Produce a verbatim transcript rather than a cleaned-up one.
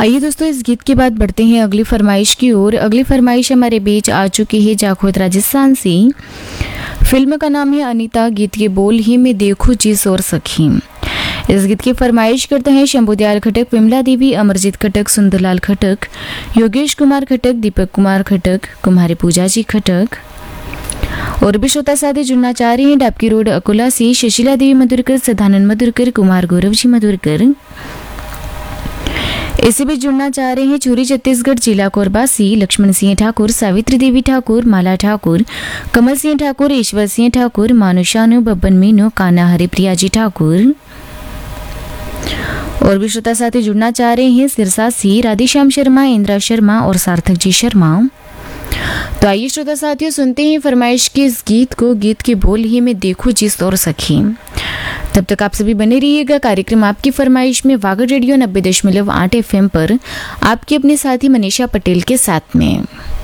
आइए दोस्तों, इस गीत के बाद बढ़ते हैं अगली फरमाइश की ओर। अगली फरमाइश हमारे बीच आ चुकी है जाखोद राजस्थान से। फिल्म का नाम है अनीता, गीत के बोल ही मैं देखूं जिस और सखी। इस गीत की फरमाइश करते हैं शंभुदयाल खटक, विमला देवी, अमरजीत खटक, सुंदरलाल खटक, योगेश कुमार खटक, दीपक कुमार खटक, कुमारी पूजा जी खटक। और भी श्रोता साथी जुड़ना चाह रहे हैं डाबकी रोड अकोला से शशिला देवी मधुरकर, सदानंद मधुरकर, कुमार गौरव जी मधुरकर। इसी भी जुड़ना चाह रहे हैं चूरी छत्तीसगढ़ जिला कोरबा से लक्ष्मण सिंह ठाकुर, सावित्री देवी ठाकुर, माला ठाकुर, कमल सिंह ठाकुर, ईश्वर सिंह ठाकुर, मानुषानु, बब्बन मीनू, कान्हा हरिप्रिया जी ठाकुर। और भी श्रोता साथी जुड़ना चाह रहे हैं सिरसा से राधेश्याम शर्मा, इंदिरा शर्मा और सार्थक जी शर्मा। तो आइए श्रोता साथियों, सुनते हैं फरमाइश के इस गीत को, गीत के बोल ही मैं देखूं जिस और सखी। तब तक आप सभी बने रहिएगा कार्यक्रम आपकी फरमाइश में वागड़ रेडियो नब्बे दशमलव आठ एफ एम पर, आपके अपने साथी मनीषा पटेल के साथ में।